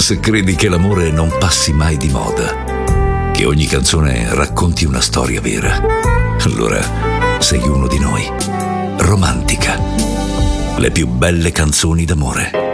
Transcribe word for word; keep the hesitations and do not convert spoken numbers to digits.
se credi che l'amore non passi mai di moda, che ogni canzone racconti una storia vera, allora sei uno di noi. Romantica. Le più belle canzoni d'amore.